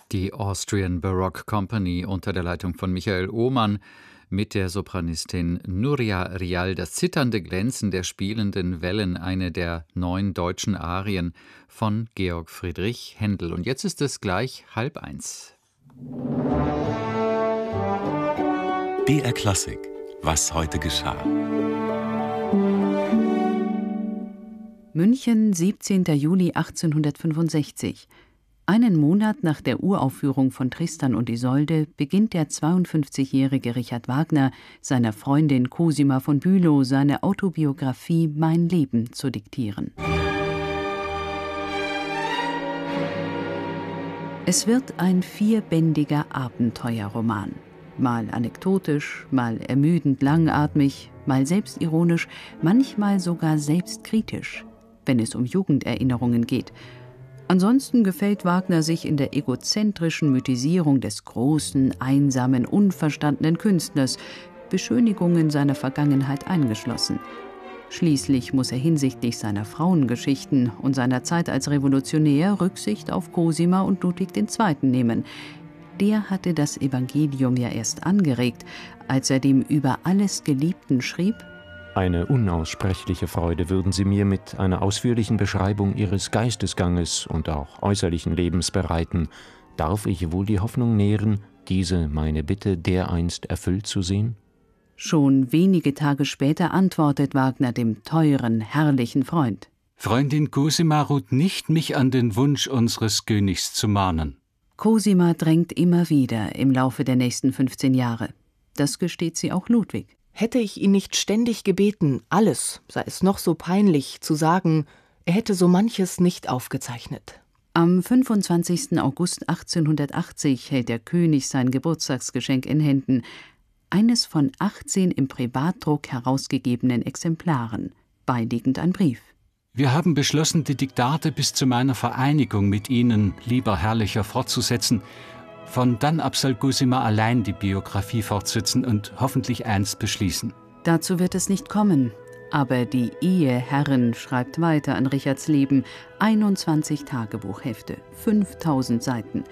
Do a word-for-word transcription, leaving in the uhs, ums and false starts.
Die Austrian Baroque Company unter der Leitung von Michael Ohmann mit der Sopranistin Nuria Rial, das zitternde Glänzen der spielenden Wellen, eine der neun deutschen Arien von Georg Friedrich Händel. Und jetzt ist es gleich halb eins. B R Klassik, was heute geschah. München, siebzehnten Juli achtzehnhundertfünfundsechzig. Einen Monat nach der Uraufführung von Tristan und Isolde beginnt der zweiundfünfzigjährige Richard Wagner, seiner Freundin Cosima von Bülow seine Autobiografie Mein Leben zu diktieren. Es wird ein vierbändiger Abenteuerroman. Mal anekdotisch, mal ermüdend langatmig, mal selbstironisch, manchmal sogar selbstkritisch, wenn es um Jugenderinnerungen geht. Ansonsten gefällt Wagner sich in der egozentrischen Mythisierung des großen, einsamen, unverstandenen Künstlers, Beschönigungen seiner Vergangenheit eingeschlossen. Schließlich muss er hinsichtlich seiner Frauengeschichten und seiner Zeit als Revolutionär Rücksicht auf Cosima und Ludwig der Zweite nehmen. Der hatte das Evangelium ja erst angeregt, als er dem über alles Geliebten schrieb: Eine unaussprechliche Freude würden Sie mir mit einer ausführlichen Beschreibung Ihres Geistesganges und auch äußerlichen Lebens bereiten. Darf ich wohl die Hoffnung nähren, diese meine Bitte dereinst erfüllt zu sehen? Schon wenige Tage später antwortet Wagner dem teuren, herrlichen Freund: Freundin Cosima ruht nicht, mich an den Wunsch unseres Königs zu mahnen. Cosima drängt immer wieder im Laufe der nächsten fünfzehn Jahre. Das gesteht sie auch Ludwig. Hätte ich ihn nicht ständig gebeten, alles, sei es noch so peinlich, zu sagen, er hätte so manches nicht aufgezeichnet. Am fünfundzwanzigsten August achtzehnhundertachtzig hält der König sein Geburtstagsgeschenk in Händen, eines von achtzehn im Privatdruck herausgegebenen Exemplaren, beiliegend ein Brief. Wir haben beschlossen, die Diktate bis zu meiner Vereinigung mit Ihnen, lieber Herrlicher, fortzusetzen. Von dann ab soll Cosima allein die Biografie fortsetzen und hoffentlich einst beschließen. Dazu wird es nicht kommen. Aber die Eheherrin schreibt weiter an Richards Leben. einundzwanzig Tagebuchhefte, fünftausend Seiten.